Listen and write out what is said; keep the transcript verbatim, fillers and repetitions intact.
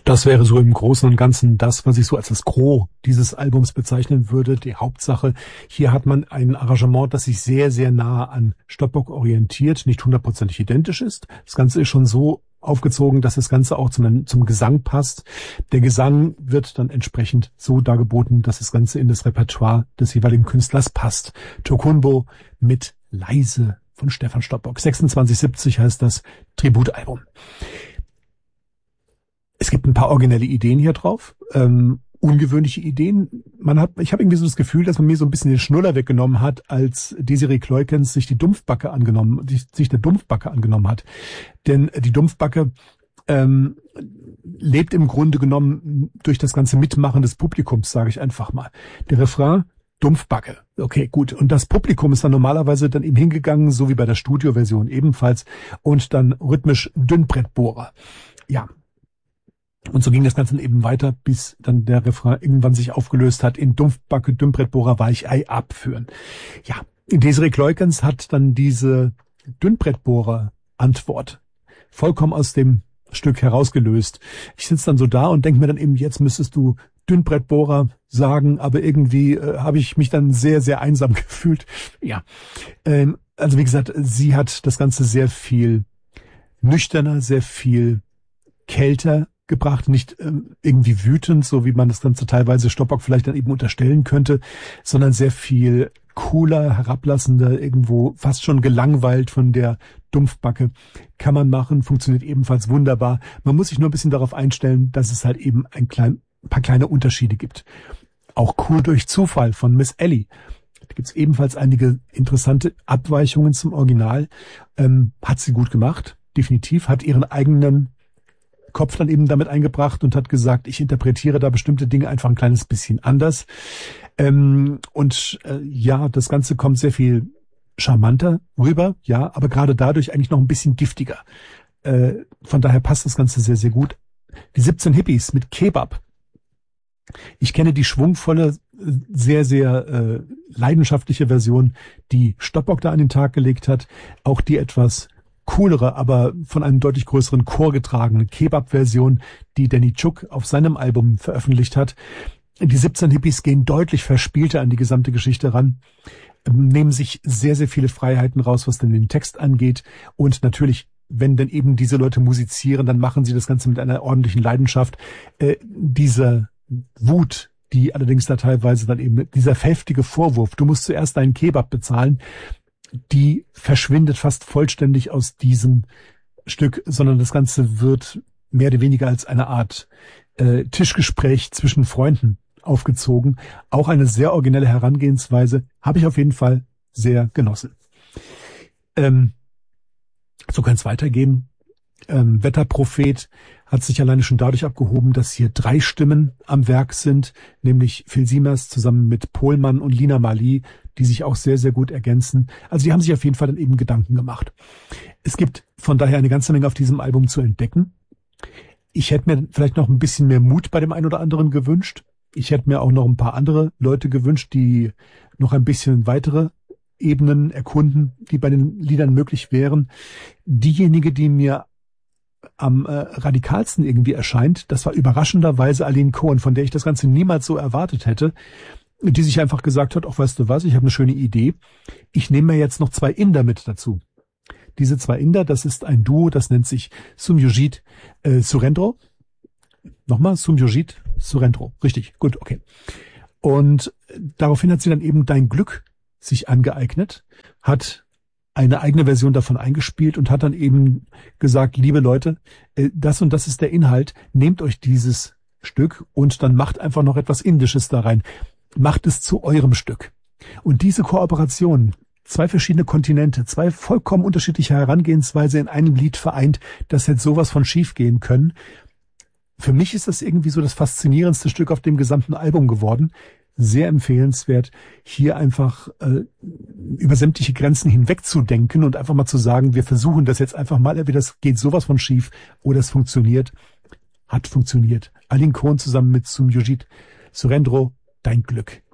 Das wäre so im Großen und Ganzen das, was ich so als das Gros dieses Albums bezeichnen würde, die Hauptsache. Hier hat man ein Arrangement, das sich sehr, sehr nah an Stopbock orientiert, nicht hundertprozentig identisch ist. Das Ganze ist schon so aufgezogen, dass das Ganze auch zum, zum Gesang passt. Der Gesang wird dann entsprechend so dargeboten, dass das Ganze in das Repertoire des jeweiligen Künstlers passt. Tokunboh mit Leise von Stefan Stopbock. sechsundzwanzig siebzig heißt das Tributalbum. Es gibt ein paar originelle Ideen hier drauf, ähm, ungewöhnliche Ideen. Man hat, ich habe irgendwie so das Gefühl, dass man mir so ein bisschen den Schnuller weggenommen hat, als Desiree Kleukens sich die Dumpfbacke angenommen, sich, sich der Dumpfbacke angenommen hat. Denn die Dumpfbacke ähm, lebt im Grunde genommen durch das ganze Mitmachen des Publikums, sage ich einfach mal. Der Refrain: Dumpfbacke. Okay, gut. Und das Publikum ist dann normalerweise dann eben hingegangen, so wie bei der Studioversion ebenfalls, und dann rhythmisch Dünnbrettbohrer. Ja. Und so ging das Ganze dann eben weiter, bis dann der Refrain irgendwann sich aufgelöst hat in Dumpfbacke, Dünnbrettbohrer, Weichei abführen. Ja, Desiree Kleukens hat dann diese Dünnbrettbohrer-Antwort vollkommen aus dem Stück herausgelöst. Ich sitze dann so da und denke mir dann eben, jetzt müsstest du Dünnbrettbohrer sagen, aber irgendwie äh, habe ich mich dann sehr, sehr einsam gefühlt. Ja, ähm, also wie gesagt, sie hat das Ganze sehr viel nüchterner, sehr viel kälter gebracht, nicht ähm, irgendwie wütend, so wie man das Ganze teilweise Stopbock vielleicht dann eben unterstellen könnte, sondern sehr viel cooler, herablassender, irgendwo fast schon gelangweilt von der Dumpfbacke. Kann man machen, funktioniert ebenfalls wunderbar. Man muss sich nur ein bisschen darauf einstellen, dass es halt eben ein, klein, ein paar kleine Unterschiede gibt. Auch Cool durch Zufall von Miss Ellie. Da gibt es ebenfalls einige interessante Abweichungen zum Original. Ähm, hat sie gut gemacht, definitiv. Hat ihren eigenen Kopf dann eben damit eingebracht und hat gesagt, ich interpretiere da bestimmte Dinge einfach ein kleines bisschen anders. Ähm, und äh, ja, das Ganze kommt sehr viel charmanter rüber, ja, aber gerade dadurch eigentlich noch ein bisschen giftiger. Äh, von daher passt das Ganze sehr, sehr gut. Die siebzehn Hippies mit Kebab. Ich kenne die schwungvolle, sehr, sehr äh, leidenschaftliche Version, die Stopbock da an den Tag gelegt hat. Auch die etwas coolere, aber von einem deutlich größeren Chor getragene Kebab-Version, die Danny Chuk auf seinem Album veröffentlicht hat. Die siebzehn Hippies gehen deutlich verspielter an die gesamte Geschichte ran, nehmen sich sehr, sehr viele Freiheiten raus, was denn den Text angeht. Und natürlich, wenn denn eben diese Leute musizieren, dann machen sie das Ganze mit einer ordentlichen Leidenschaft. Äh, diese Wut, die allerdings da teilweise dann eben, dieser heftige Vorwurf, du musst zuerst deinen Kebab bezahlen, die verschwindet fast vollständig aus diesem Stück, sondern das Ganze wird mehr oder weniger als eine Art äh, Tischgespräch zwischen Freunden aufgezogen. Auch eine sehr originelle Herangehensweise, habe ich auf jeden Fall sehr genossen. Ähm, so kann es weitergehen. Ähm, Wetterprophet hat sich alleine schon dadurch abgehoben, dass hier drei Stimmen am Werk sind, nämlich Phil Siemers zusammen mit Pohlmann und Lina Marley, die sich auch sehr, sehr gut ergänzen. Also die haben sich auf jeden Fall dann eben Gedanken gemacht. Es gibt von daher eine ganze Menge auf diesem Album zu entdecken. Ich hätte mir vielleicht noch ein bisschen mehr Mut bei dem einen oder anderen gewünscht. Ich hätte mir auch noch ein paar andere Leute gewünscht, die noch ein bisschen weitere Ebenen erkunden, die bei den Liedern möglich wären. Diejenige, die mir am äh, radikalsten irgendwie erscheint, das war überraschenderweise Aline Cohen, von der ich das Ganze niemals so erwartet hätte, die sich einfach gesagt hat, ach, weißt du was, ich habe eine schöne Idee, ich nehme mir jetzt noch zwei Inder mit dazu. Diese zwei Inder, das ist ein Duo, das nennt sich Sumyojit äh, Surendro. Nochmal, Sumyojit Surendro. Richtig, gut, okay. Und daraufhin hat sie dann eben Dein Glück sich angeeignet, hat eine eigene Version davon eingespielt und hat dann eben gesagt, liebe Leute, das und das ist der Inhalt, nehmt euch dieses Stück und dann macht einfach noch etwas Indisches da rein. Macht es zu eurem Stück. Und diese Kooperation, zwei verschiedene Kontinente, zwei vollkommen unterschiedliche Herangehensweise in einem Lied vereint, das hätte sowas von schief gehen können. Für mich ist das irgendwie so das faszinierendste Stück auf dem gesamten Album geworden. Sehr empfehlenswert, hier einfach äh, über sämtliche Grenzen hinwegzudenken und einfach mal zu sagen, wir versuchen das jetzt einfach mal, entweder das geht sowas von schief oder es funktioniert. Hat funktioniert. Aline Cohen zusammen mit Sumyojit Surendro, Dein Glück.